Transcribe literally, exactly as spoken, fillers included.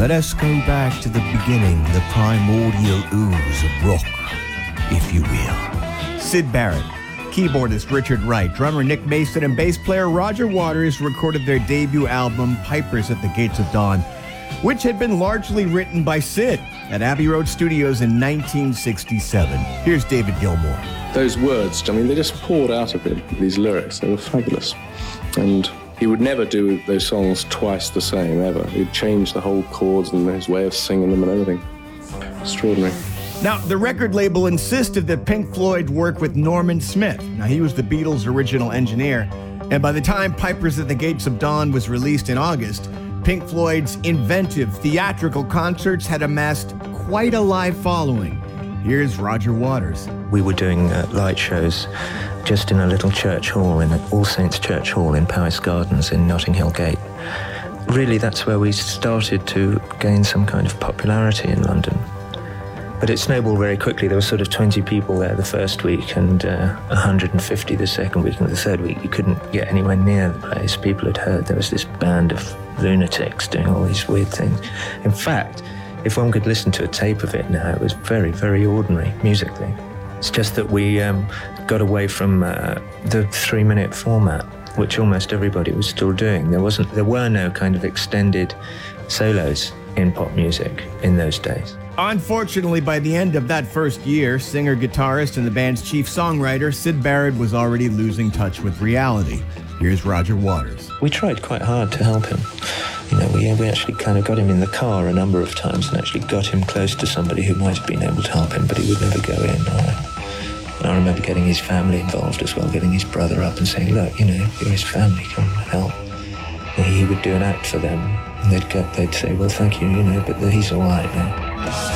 Let us go back to the beginning, the primordial ooze of rock, if you will. Syd Barrett, keyboardist Richard Wright, drummer Nick Mason, and bass player Roger Waters recorded their debut album, Pipers at the Gates of Dawn, which had been largely written by Syd at Abbey Road Studios in nineteen sixty-seven. Here's David Gilmour. Those words, I mean, they just poured out of him, these lyrics. They were fabulous. And he would never do those songs twice the same, ever. He'd change the whole chords and his way of singing them and everything. Extraordinary. Now, the record label insisted that Pink Floyd work with Norman Smith. Now, he was the Beatles' original engineer. And by the time Pipers at the Gates of Dawn was released in August, Pink Floyd's inventive theatrical concerts had amassed quite a live following. Here's Roger Waters. We were doing uh, light shows just in a little church hall, in All Saints Church Hall in Powys Gardens in Notting Hill Gate. Really, that's where we started to gain some kind of popularity in London. But it snowballed very quickly. There were sort of twenty people there the first week and uh, one hundred fifty the second week, and the third week you couldn't get anywhere near the place. People had heard there was this band of lunatics doing all these weird things. In fact, if one could listen to a tape of it now, it was very, very ordinary musically. It's just that we um, got away from uh, the three-minute format, which almost everybody was still doing. There wasn't, there were no kind of extended solos in pop music in those days. Unfortunately, by the end of that first year, singer-guitarist and the band's chief songwriter, Syd Barrett, was already losing touch with reality. Here's Roger Waters. We tried quite hard to help him. You know, we, we actually kind of got him in the car a number of times and actually got him close to somebody who might have been able to help him, but he would never go in. Or, I remember getting his family involved as well, getting his brother up and saying, look, you know, you're his family, come help. And he would do an act for them, and they'd, go, they'd say, well, thank you, you know, but he's all right now.